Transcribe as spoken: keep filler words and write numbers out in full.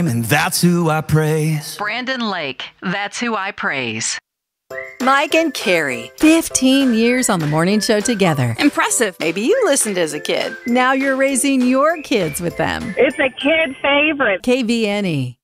and that's who I praise. Brandon Lake, that's who I praise. Mike and Carrie. fifteen years on the morning show together. Impressive. Maybe you listened as a kid. Now you're raising your kids with them. It's a kid favorite. K V N E.